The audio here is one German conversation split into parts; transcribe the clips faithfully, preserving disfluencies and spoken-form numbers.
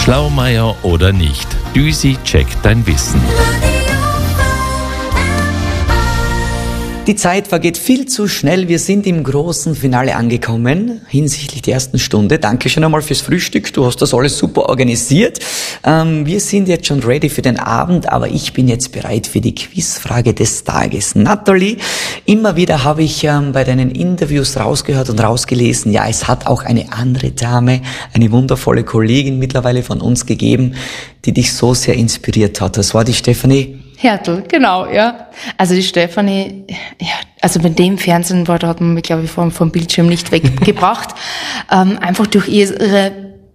Schlaumeier oder nicht, Düsi checkt dein Wissen. Die Zeit vergeht viel zu schnell. Wir sind im großen Finale angekommen hinsichtlich der ersten Stunde. Danke schon einmal fürs Frühstück. Du hast das alles super organisiert. Ähm, wir sind jetzt schon ready für den Abend, aber ich bin jetzt bereit für die Quizfrage des Tages. Natalie, immer wieder habe ich ähm, bei deinen Interviews rausgehört und rausgelesen, ja, es hat auch eine andere Dame, eine wundervolle Kollegin mittlerweile von uns gegeben, die dich so sehr inspiriert hat. Das war die Stefanie Hertel, genau, ja. Also die Stefanie, ja, also bei dem Fernsehen war, da hat man mich, glaube ich, vom, vom Bildschirm nicht weggebracht. ähm, einfach durch ihre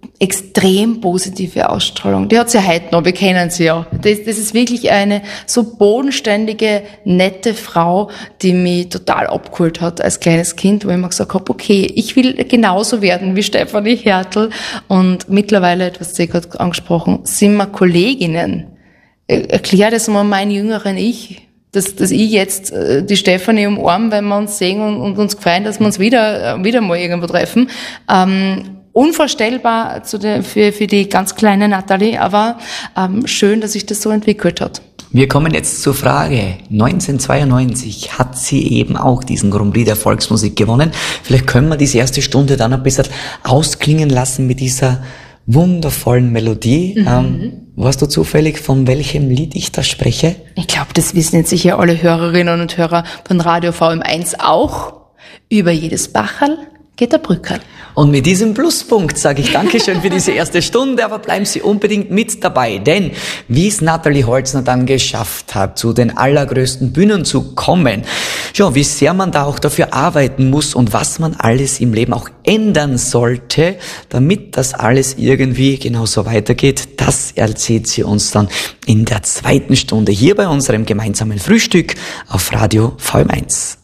extrem positive Ausstrahlung. Die hat sie ja heute noch, wir kennen sie ja. Das, das ist wirklich eine so bodenständige, nette Frau, die mich total abgeholt hat als kleines Kind, wo ich immer gesagt habe, okay, ich will genauso werden wie Stefanie Hertel. Und mittlerweile, du hast sie gerade angesprochen, sind wir Kolleginnen. Erklär das mal meinem jüngeren Ich, dass, dass ich jetzt äh, die Stefanie umarme, wenn wir uns sehen und, und uns freuen, dass wir uns wieder, äh, wieder mal irgendwo treffen. Ähm, unvorstellbar zu der, für, für die ganz kleine Natalie, aber ähm, schön, dass sich das so entwickelt hat. Wir kommen jetzt zur Frage. neunzehnhundertzweiundneunzig hat sie eben auch diesen Grand Prix der Volksmusik gewonnen. Vielleicht können wir diese erste Stunde dann ein bisschen ausklingen lassen mit dieser wundervollen Melodie. Mhm. Ähm, weißt du zufällig, von welchem Lied ich da spreche? Ich glaube, das wissen jetzt sicher alle Hörerinnen und Hörer von Radio V M eins auch. Über jedes Bacherl geht der Brückerl. Und mit diesem Pluspunkt sage ich Dankeschön für diese erste Stunde, aber bleiben Sie unbedingt mit dabei, denn wie es Natalie Holzner dann geschafft hat, zu den allergrößten Bühnen zu kommen, ja, wie sehr man da auch dafür arbeiten muss und was man alles im Leben auch ändern sollte, damit das alles irgendwie genauso weitergeht, das erzählt sie uns dann in der zweiten Stunde hier bei unserem gemeinsamen Frühstück auf Radio V M eins.